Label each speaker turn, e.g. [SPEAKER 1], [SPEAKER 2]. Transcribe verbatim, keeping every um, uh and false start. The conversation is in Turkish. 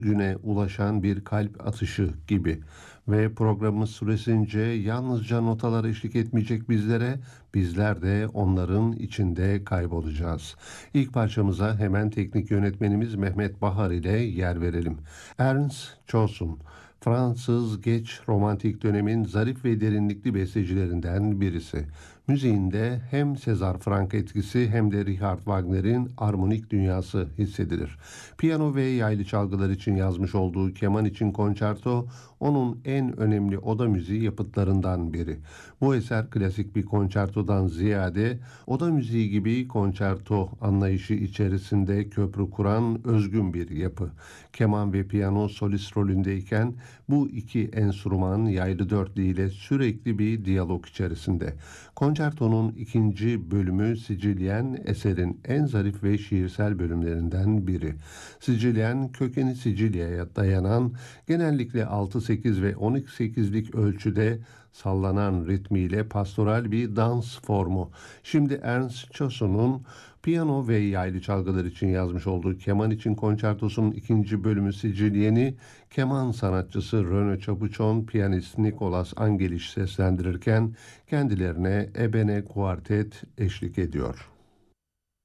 [SPEAKER 1] güne ulaşan bir kalp atışı gibi ve programımız süresince yalnızca notalar eşlik etmeyecek bizlere, bizler de onların içinde kaybolacağız. İlk parçamıza hemen teknik yönetmenimiz Mehmet Bahar ile yer verelim. Ernst Chausson, Fransız geç romantik dönemin zarif ve derinlikli bestecilerinden birisi. Müziğinde hem César Franck etkisi hem de Richard Wagner'in armonik dünyası hissedilir. Piyano ve yaylı çalgılar için yazmış olduğu Keman için Konçerto, onun en önemli oda müziği yapıtlarından biri. Bu eser klasik bir konçertodan ziyade oda müziği gibi konçerto anlayışı içerisinde köprü kuran özgün bir yapı. Keman ve piyano solist rolündeyken bu iki enstrüman yaylı dörtlü ile sürekli bir diyalog içerisinde. Konçertonun ikinci bölümü Sicilyen, eserin en zarif ve şiirsel bölümlerinden biri. Sicilyen, kökeni Sicilya'ya dayanan, genellikle altı sekiz ve on iki sekizlik ölçüde sallanan ritmiyle pastoral bir dans formu. Şimdi Ernst Chausson'un piyano ve yaylı çalgılar için yazmış olduğu Keman için Konçertosu'nun ikinci bölümü Sicilyen'i keman sanatçısı Rene Capuçon, piyanist Nicolas Angeliş seslendirirken kendilerine Ebene Kuartet eşlik ediyor.